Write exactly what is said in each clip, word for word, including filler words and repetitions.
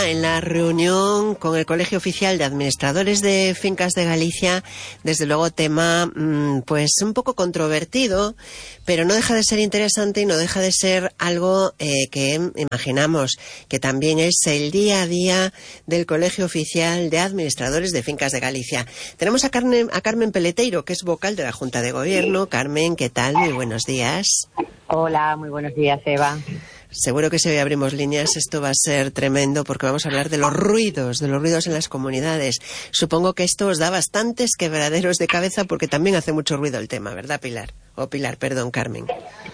tema en la reunión con el Colegio Oficial de Administradores de Fincas de Galicia. Desde luego tema pues un poco controvertido, pero no deja de ser interesante y no deja de ser algo eh, que imaginamos que también es el día a día del Colegio Oficial de Administradores de Fincas de Galicia. Tenemos a Carmen, a Carmen Peleteiro, que es vocal de la Junta de Gobierno. Carmen, ¿qué tal? Muy buenos días. Hola, muy buenos días, Eva. Seguro que si hoy abrimos líneas esto va a ser tremendo, porque vamos a hablar de los ruidos, de los ruidos en las comunidades. Supongo que esto os da bastantes quebraderos de cabeza, porque también hace mucho ruido el tema, ¿verdad, Pilar? O Pilar, perdón, Carmen.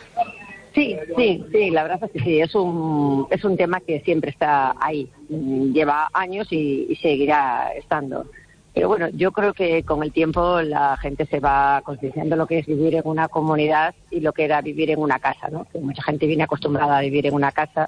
Sí, sí, sí, la verdad es que sí, es un, es un tema que siempre está ahí, lleva años y, y seguirá estando. Pero bueno, yo creo que con el tiempo la gente se va concienciando lo que es vivir en una comunidad y lo que era vivir en una casa, ¿no? Que mucha gente viene acostumbrada a vivir en una casa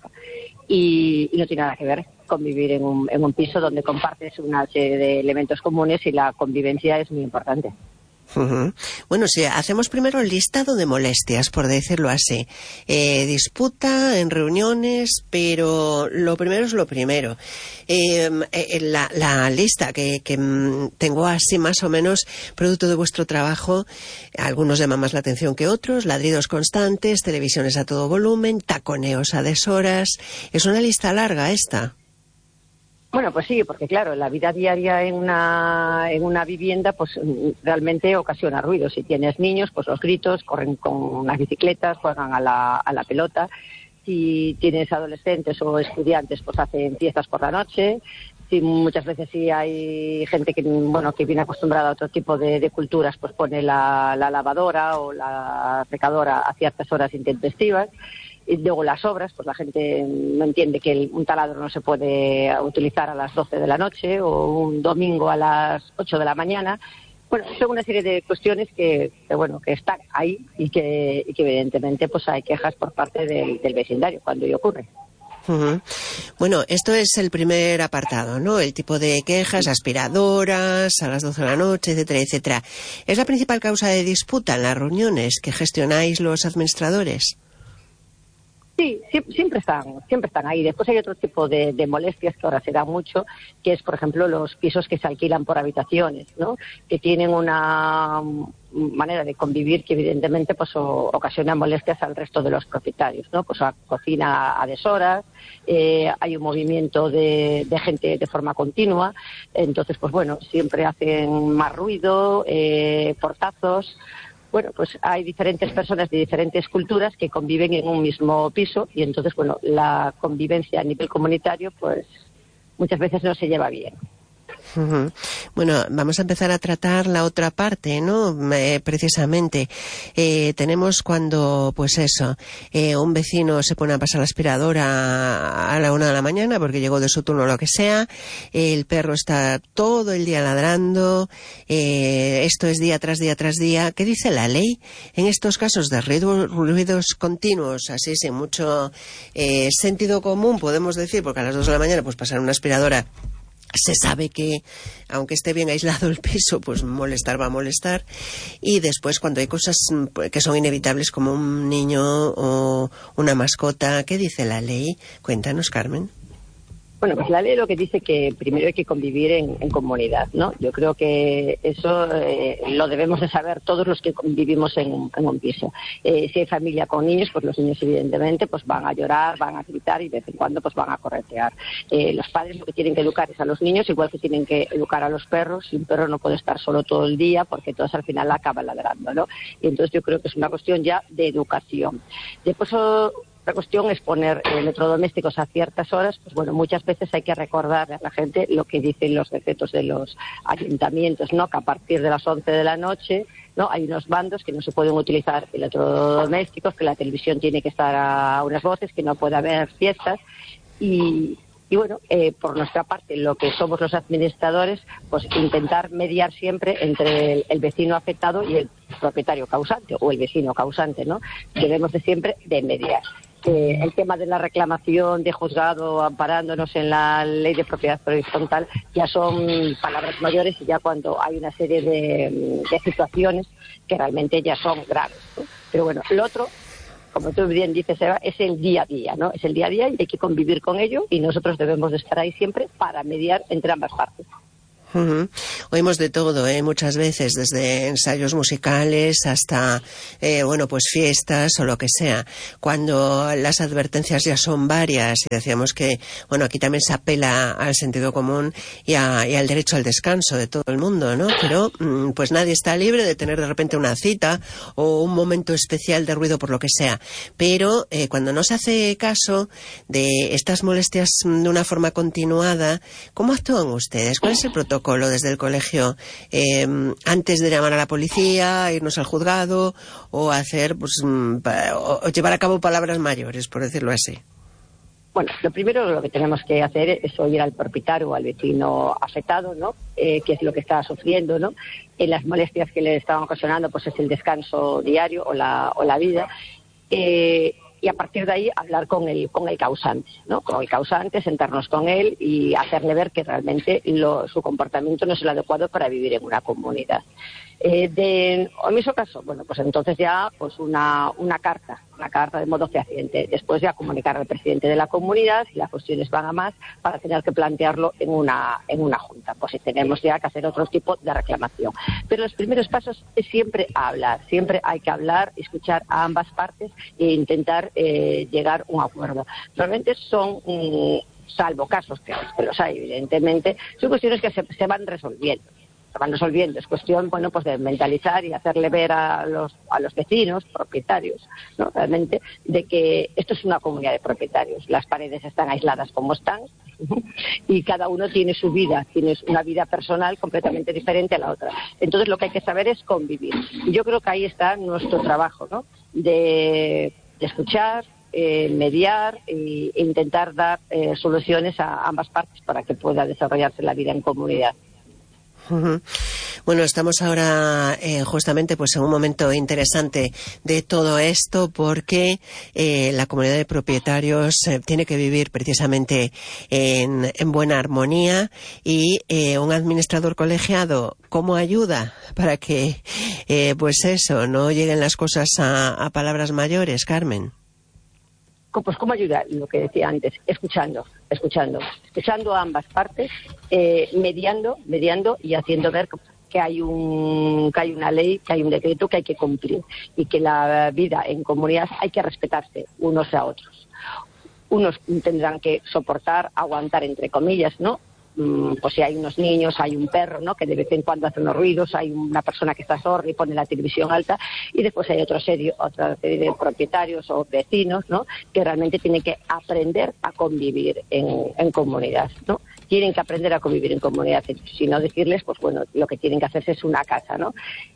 y, y no tiene nada que ver con vivir en un, en un piso donde compartes una serie de elementos comunes y la convivencia es muy importante. Uh-huh. Bueno, si hacemos primero el listado de molestias, por decirlo así. Eh, disputa en reuniones, pero lo primero es lo primero. Eh, eh, la, la lista que, que tengo así más o menos, producto de vuestro trabajo, algunos llaman más la atención que otros: ladridos constantes, televisiones a todo volumen, taconeos a deshoras. Es una lista larga esta. Bueno, pues sí, porque claro, la vida diaria en una en una vivienda pues realmente ocasiona ruido. Si tienes niños, pues los gritos, corren con las bicicletas, juegan a la, a la pelota. Si tienes adolescentes o estudiantes, pues hacen fiestas por la noche. Si muchas veces sí hay gente que bueno que viene acostumbrada a otro tipo de, de culturas, pues pone la, la lavadora o la secadora a ciertas horas intempestivas. Y luego las obras, pues la gente no entiende que el, un taladro no se puede utilizar a las doce de la noche o un domingo a las ocho de la mañana. Bueno, son una serie de cuestiones que, que bueno, que están ahí y que, y que evidentemente pues hay quejas por parte del, del vecindario cuando ello ocurre. Uh-huh. Bueno, esto es el primer apartado, ¿no? El tipo de quejas, aspiradoras a las doce de la noche, etcétera, etcétera. ¿Es la principal causa de disputa en las reuniones que gestionáis los administradores? Sí, siempre están, siempre están ahí. Después hay otro tipo de, de molestias que ahora se da mucho, que es, por ejemplo, los pisos que se alquilan por habitaciones, ¿no? Que tienen una manera de convivir que evidentemente pues o, ocasiona molestias al resto de los propietarios, ¿no? Pues a cocina a deshoras, eh, hay un movimiento de, de gente de forma continua, entonces pues bueno, siempre hacen más ruido, eh, portazos. Bueno, pues hay diferentes personas de diferentes culturas que conviven en un mismo piso y entonces, bueno, la convivencia a nivel comunitario, pues muchas veces no se lleva bien. Uh-huh. Bueno, vamos a empezar a tratar la otra parte, ¿no? Eh, precisamente eh, tenemos cuando, pues eso, eh, un vecino se pone a pasar la aspiradora a la una de la mañana porque llegó de su turno o lo que sea, el perro está todo el día ladrando, eh, esto es día tras día tras día. ¿Qué dice la ley en estos casos de ruido, ruidos continuos, así sin mucho eh, sentido común, podemos decir, porque a las dos de la mañana pues pasar una aspiradora, se sabe que, aunque esté bien aislado el piso, pues molestar va a molestar. Y después, cuando hay cosas que son inevitables, como un niño o una mascota, ¿qué dice la ley? Cuéntanos, Carmen. Bueno, pues la ley lo que dice que primero hay que convivir en, en comunidad, ¿no? Yo creo que eso eh, lo debemos de saber todos los que vivimos en, en un piso. Eh, si hay familia con niños, pues los niños evidentemente pues van a llorar, van a gritar y de vez en cuando pues van a corretear. Eh, los padres lo que tienen que educar es a los niños, igual que tienen que educar a los perros. Y un perro no puede estar solo todo el día porque todos al final acaban ladrando, ¿no? Y entonces yo creo que es una cuestión ya de educación. Después otra cuestión es poner electrodomésticos a ciertas horas. Pues bueno, muchas veces hay que recordar a la gente lo que dicen los decretos de los ayuntamientos, ¿no? Que a partir de las once de la noche, ¿no? Hay unos bandos que no se pueden utilizar electrodomésticos, que la televisión tiene que estar a unas voces, que no puede haber fiestas y... Y bueno, eh, por nuestra parte, lo que somos los administradores, pues intentar mediar siempre entre el, el vecino afectado y el propietario causante, o el vecino causante, ¿no? Debemos de siempre de mediar. Eh, el tema de la reclamación de juzgado amparándonos en la ley de propiedad horizontal ya son palabras mayores y ya cuando hay una serie de, de situaciones que realmente ya son graves, ¿no? Pero bueno, lo otro como tú bien dices, Eva, es el día a día, ¿no? Es el día a día y hay que convivir con ello y nosotros debemos de estar ahí siempre para mediar entre ambas partes. Uh-huh. Oímos de todo, ¿eh? Muchas veces, desde ensayos musicales hasta, eh, bueno, pues fiestas o lo que sea. Cuando las advertencias ya son varias y decíamos que, bueno, aquí también se apela al sentido común y, a, y al derecho al descanso de todo el mundo, ¿no? Pero, pues nadie está libre de tener de repente una cita o un momento especial de ruido por lo que sea. Pero eh, cuando no se hace caso de estas molestias de una forma continuada, ¿cómo actúan ustedes? ¿Cuál es el protocolo desde el colegio eh, antes de llamar a la policía, irnos al juzgado o hacer, pues, o llevar a cabo palabras mayores, por decirlo así? Bueno, lo primero lo que tenemos que hacer es oír al propietario o al vecino afectado, ¿no? Eh, qué es lo que está sufriendo, ¿no? En las molestias que le estaban ocasionando, pues es el descanso diario o la, o la vida. Eh, y a partir de ahí hablar con el con el causante, ¿no? Con el causante, sentarnos con él y hacerle ver que realmente lo, su comportamiento no es el adecuado para vivir en una comunidad. Eh, de, en mi caso, bueno, pues entonces ya pues una, una carta, una carta de modo fehaciente. Después ya comunicar al presidente de la comunidad si las cuestiones van a más para tener que plantearlo en una, en una junta, pues si tenemos ya que hacer otro tipo de reclamación. Pero los primeros pasos es siempre hablar, siempre hay que hablar, escuchar a ambas partes e intentar eh, llegar a un acuerdo. Realmente son... Mm, salvo casos que, que los hay, evidentemente, son cuestiones que se, se van resolviendo. Se van resolviendo. Es cuestión, bueno, pues de mentalizar y hacerle ver a los a los vecinos, propietarios, ¿no? Realmente, de que esto es una comunidad de propietarios. Las paredes están aisladas como están y cada uno tiene su vida, tiene una vida personal completamente diferente a la otra. Entonces, lo que hay que saber es convivir. Y yo creo que ahí está nuestro trabajo, ¿no? De, de escuchar, Eh, mediar e intentar dar eh, soluciones a ambas partes para que pueda desarrollarse la vida en comunidad. Uh-huh. Bueno, estamos ahora eh, justamente pues en un momento interesante de todo esto porque eh, la comunidad de propietarios eh, tiene que vivir precisamente en, en buena armonía y eh, un administrador colegiado, ¿cómo ayuda para que eh, pues eso, no lleguen las cosas a, a palabras mayores, Carmen? Pues cómo ayudar, lo que decía antes, escuchando, escuchando, escuchando a ambas partes, eh, mediando, mediando y haciendo ver que hay un, que hay una ley, que hay un decreto que hay que cumplir y que la vida en comunidad hay que respetarse unos a otros. Unos tendrán que soportar, aguantar entre comillas, ¿no? Pues si hay unos niños, hay un perro, ¿no? Que de vez en cuando hace unos ruidos, hay una persona que está sorda y pone la televisión alta, y después hay otro serio, otra serie de propietarios o vecinos, ¿no? Que realmente tienen que aprender a convivir en, en comunidad, ¿no? Tienen que aprender a convivir en comunidad, si no decirles, pues bueno, lo que tienen que hacerse es una casa, ¿no?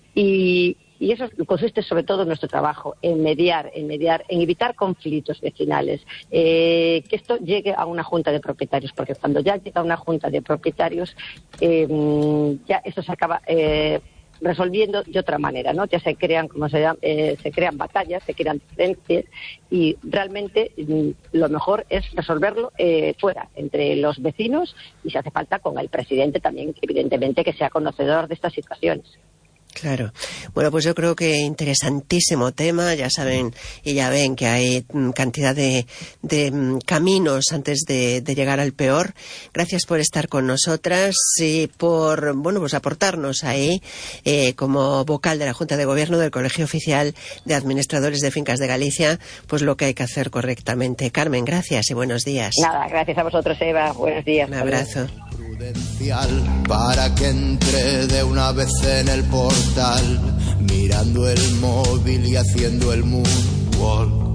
Y Y eso consiste sobre todo en nuestro trabajo, en mediar, en mediar, en evitar conflictos vecinales, eh, que esto llegue a una junta de propietarios, porque cuando ya llega a una junta de propietarios, eh, ya esto se acaba eh, resolviendo de otra manera, ¿no? Ya se crean, como se llama, eh, se crean batallas, se crean diferencias y realmente mm, lo mejor es resolverlo eh, fuera, entre los vecinos y si hace falta con el presidente también, evidentemente, que sea conocedor de estas situaciones. Claro. Bueno, pues yo creo que interesantísimo tema. Ya saben y ya ven que hay cantidad de, de caminos antes de, de llegar al peor. Gracias por estar con nosotras y por, bueno, pues aportarnos ahí eh, como vocal de la Junta de Gobierno del Colegio Oficial de Administradores de Fincas de Galicia, pues lo que hay que hacer correctamente. Carmen, gracias y buenos días. Nada, gracias a vosotros, Eva. Buenos días. Un abrazo. Para que entre de una vez en el portal, mirando el móvil y haciendo el moonwalk.